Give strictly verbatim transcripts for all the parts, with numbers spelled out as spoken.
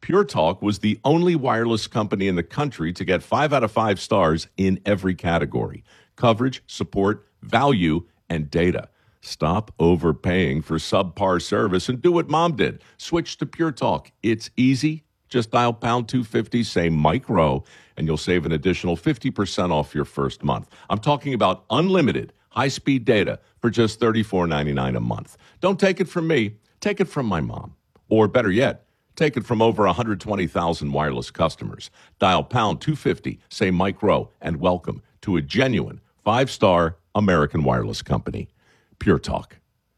Pure Talk was the only wireless company in the country to get five out of five stars in every category: coverage, support, value, and data. Stop overpaying for subpar service and do what Mom did. Switch to Pure Talk. It's easy. Just dial pound two fifty, say Mike Rowe, and you'll save an additional fifty percent off your first month. I'm talking about unlimited high-speed data for just thirty-four ninety-nine a month. Don't take it from me. Take it from my mom. Or better yet, take it from over one hundred twenty thousand wireless customers. Dial pound two fifty, say Mike Rowe, and welcome to a genuine five-star American wireless company. Pure Talk.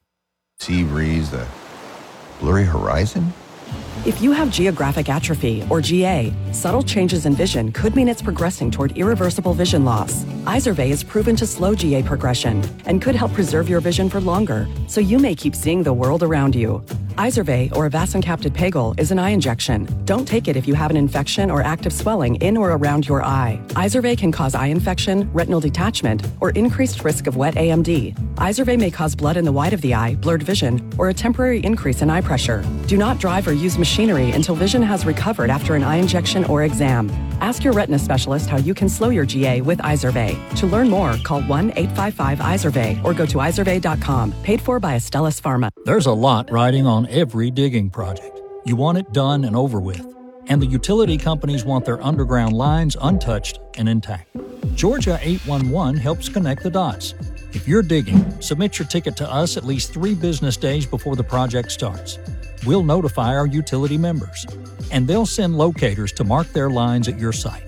Sea breeze, the blurry horizon? If you have geographic atrophy, or G A, subtle changes in vision could mean it's progressing toward irreversible vision loss. Izervay is proven to slow G A progression and could help preserve your vision for longer, so you may keep seeing the world around you. Izervay, or avacincaptad pegol, is an eye injection. Don't take it if you have an infection or active swelling in or around your eye. Izervay can cause eye infection, retinal detachment, or increased risk of wet A M D. Izervay may cause blood in the white of the eye, blurred vision, or a temporary increase in eye pressure. Do not drive or use machinery until vision has recovered after an eye injection or exam. Ask your retina specialist how you can slow your G A with Izervay. To learn more, call one eight five five Izervay or go to izervay dot com. Paid for by Astellas Pharma. There's a lot riding on every digging project. You want it done and over with. And the utility companies want their underground lines untouched and intact. Georgia eight one one helps connect the dots. If you're digging, submit your ticket to us at least three business days before the project starts. We'll notify our utility members, and they'll send locators to mark their lines at your site.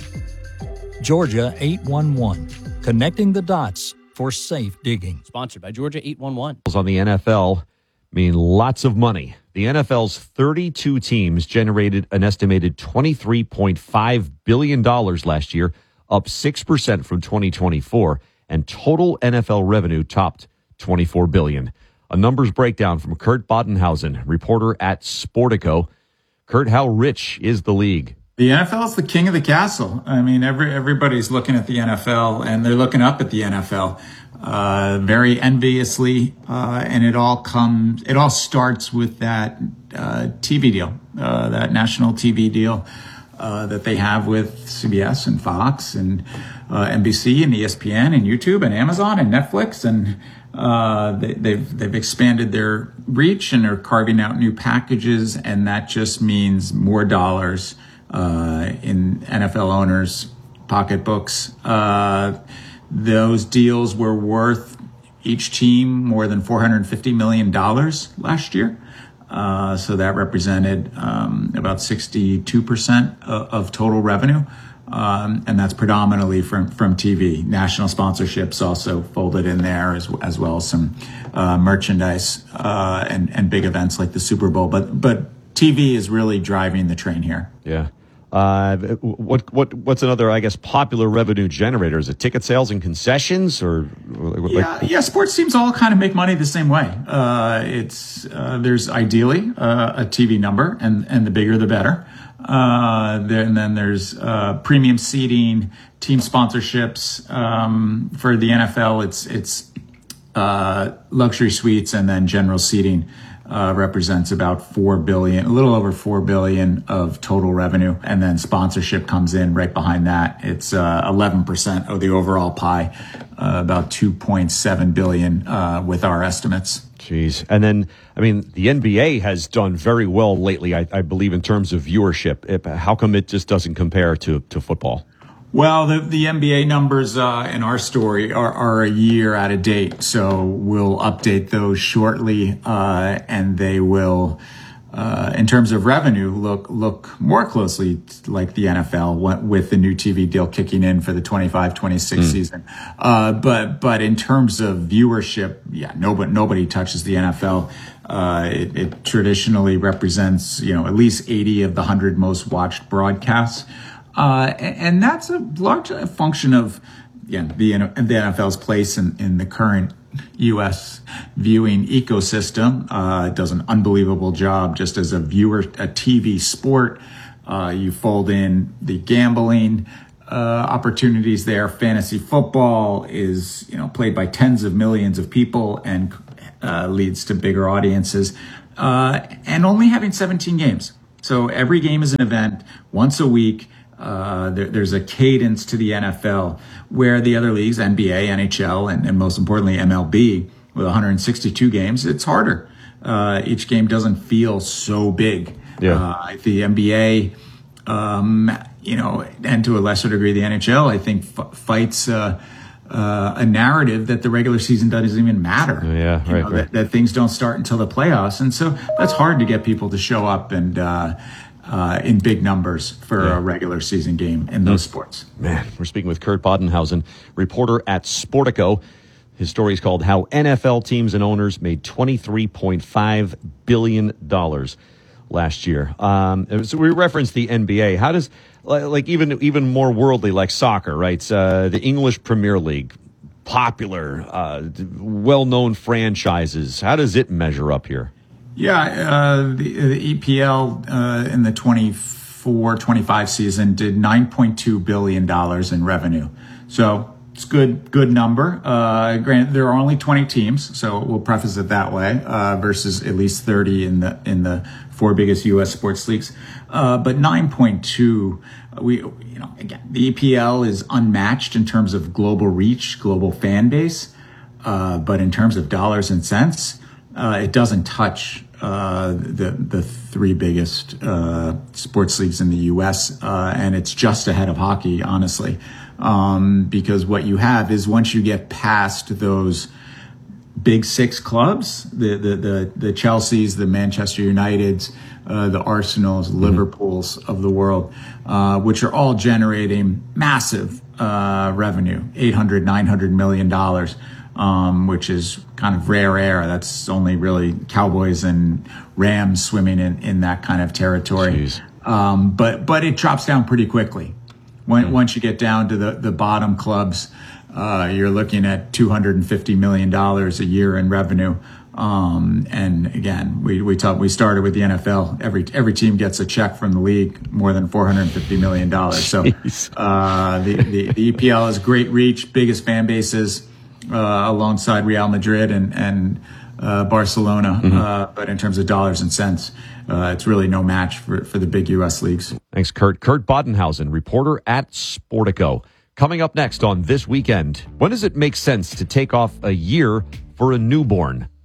Georgia eight one one, connecting the dots for safe digging. Sponsored by Georgia eight one one. On the N F L mean lots of money. The N F L's thirty-two teams generated an estimated twenty-three point five billion dollars last year, up six percent from twenty twenty-four, and total N F L revenue topped twenty-four billion dollars. A numbers breakdown from Kurt Bodenhausen, reporter at Sportico. Kurt, how rich is the league? The N F L is the king of the castle. I mean, every everybody's looking at the N F L, and they're looking up at the N F L uh, very enviously. Uh, and it all comes, it all starts with that uh, T V deal, uh, that national T V deal uh, that they have with C B S and Fox and uh, N B C and E S P N and YouTube and Amazon and Netflix, and uh, they, they've they've expanded their reach and are carving out new packages, and that just means more dollars uh, in N F L owners' pocketbooks. Uh, those deals were worth each team more than four hundred fifty million dollars last year. Uh, so that represented um, about sixty-two percent of, of total revenue. Um, and that's predominantly from, from T V. National sponsorships also folded in there, as, as well as some uh, merchandise uh, and, and big events like the Super Bowl. But but T V is really driving the train here. Yeah. Uh, what what what's another, I guess, popular revenue generator? Is it ticket sales and concessions, or like, yeah, yeah? Sports teams all kind of make money the same way. Uh, it's uh, there's ideally uh, a T V number, and and the bigger the better. Uh, there, and then there's uh, premium seating, team sponsorships. Um, for the N F L, it's it's uh, luxury suites, and then general seating. Uh, represents about four billion, a little over four billion of total revenue, and then sponsorship comes in right behind that. It's uh, eleven percent of the overall pie, uh, about two point seven billion uh, with our estimates. Jeez, and then I mean the N B A has done very well lately, I, I believe, in terms of viewership. If, how come it just doesn't compare to to football? Well, the, the N B A numbers uh, in our story are, are a year out of date, so we'll update those shortly, uh, and they will, uh, in terms of revenue, look look more closely like the N F L with the new T V deal kicking in for the twenty-five twenty-six mm. season. Uh, but but in terms of viewership, yeah, nobody nobody touches the N F L. Uh, it, it traditionally represents, you know, at least eighty of the one hundred most watched broadcasts. Uh, and that's a large function of yeah, the, the N F L's place in, in the current U S viewing ecosystem. Uh, it does an unbelievable job just as a viewer, a T V sport. Uh, you fold in the gambling uh, opportunities there. Fantasy football is, you know, played by tens of millions of people and uh, leads to bigger audiences. Uh, and only having seventeen games. So every game is an event once a week. Uh, there, there's a cadence to the N F L where the other leagues, N B A, N H L, and, and most importantly, M L B, with one hundred sixty-two games, it's harder. Uh, each game doesn't feel so big. Yeah. Uh, the N B A, um, you know, and to a lesser degree, the N H L, I think f- fights uh, uh, a narrative that the regular season doesn't even matter. Yeah, you right, know, right. That, that things don't start until the playoffs. And so that's hard to get people to show up and uh, uh, in big numbers for Yeah. a regular season game in those sports. Man, we're speaking with Kurt Bodenhausen, reporter at Sportico. His story is called How N F L Teams and Owners Made twenty-three point five billion dollars last year. Um, so we referenced the N B A. How does, like, even even more worldly, like soccer, right? Uh, the English Premier League, popular, uh, well-known franchises. How does it measure up here? Yeah, uh, the, the E P L uh, in the twenty-four twenty-five season did nine point two billion dollars in revenue. So it's good, good number. Uh, granted, there are only twenty teams, so we'll preface it that way, uh, versus at least thirty in the in the four biggest U S sports leagues. Uh, but nine point two, we you know again, the E P L is unmatched in terms of global reach, global fan base, uh, but in terms of dollars and cents, uh, it doesn't touch uh, the the three biggest uh, sports leagues in the U S, uh, and it's just ahead of hockey, honestly. Um, because what you have is once you get past those big six clubs, the the the, the Chelseas, the Manchester Uniteds, uh, the Arsenals, mm-hmm. Liverpools of the world, uh, which are all generating massive uh, revenue, eight hundred, nine hundred million dollars, um, which is kind of rare air. That's only really Cowboys and Rams swimming in, in that kind of territory. Um, but but it drops down pretty quickly. When, mm-hmm. Once you get down to the, the bottom clubs, uh, you're looking at two hundred fifty million dollars a year in revenue. Um, and again, we, we talk, we started with the N F L. Every, every team gets a check from the league, more than four hundred fifty million dollars. So, uh, the, the, the E P L has great reach, biggest fan bases, uh, alongside Real Madrid and, and, uh, Barcelona. Mm-hmm. Uh, but in terms of dollars and cents, uh, it's really no match for, for the big U S leagues. Thanks, Kurt. Kurt Bodenhausen, reporter at Sportico. Coming up next on This Weekend, when does it make sense to take off a year for a newborn?